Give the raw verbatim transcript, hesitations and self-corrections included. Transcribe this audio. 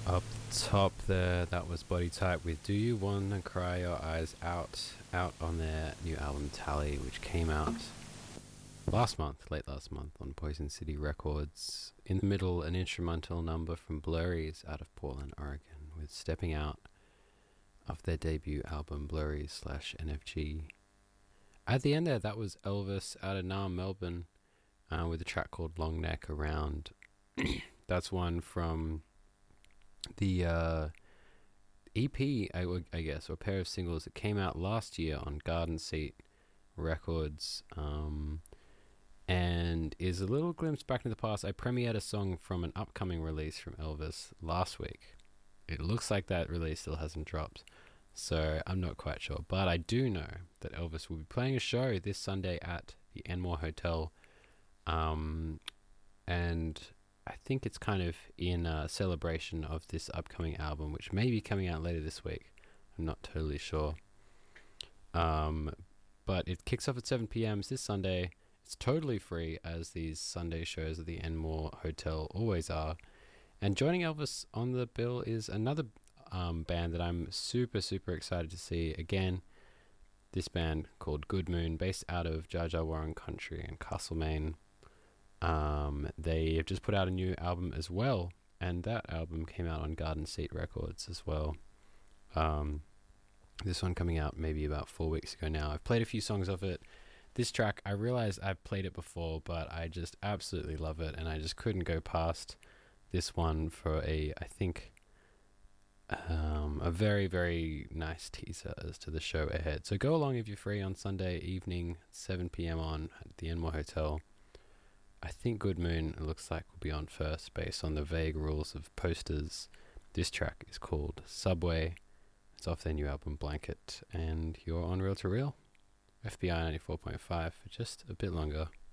Up top there, that was Body Type with Do You Wanna Cry Your Eyes Out, out on their new album Tally, which came out last month, late last month, on Poison City Records. In the middle, an instrumental number from Blurries out of Portland, Oregon, with Stepping Out of their debut album Blurries slash N F G. At the end there, that was Elvis out of Naarm, Melbourne, uh, with a track called Long Neck Around. That's one from the uh, E P, I, would- I guess, or pair of singles that came out last year on Garden Seat Records, um, and is a little glimpse back into the past. I premiered a song from an upcoming release from Elvis last week. It looks like that release still hasn't dropped, so I'm not quite sure. But I do know that Elvis will be playing a show this Sunday at the Enmore Hotel, um, and I think it's kind of in a celebration of this upcoming album, which may be coming out later this week. I'm not totally sure. Um, but it kicks off at seven p.m. this Sunday. It's totally free, as these Sunday shows at the Enmore Hotel always are. And joining Elvis on the bill is another um, band that I'm super, super excited to see. Again, this band called Good Moon, based out of Jar Jar Warren Country in Castlemaine. Um, they have just put out a new album as well, and that album came out on Garden Seat Records as well. Um, this one coming out maybe about four weeks ago now. I've played a few songs of it. This track, I realize I've played it before, but I just absolutely love it, and I just couldn't go past this one for a, I think, um, a very, very nice teaser as to the show ahead. So go along if you're free on Sunday evening, seven p.m. on at the Enmore Hotel. I think Good Moon, it looks like, will be on first based on the vague rules of posters. This track is called Subway. It's off their new album Blanket, and you're on Real to Real, F B I ninety-four point five, for just a bit longer.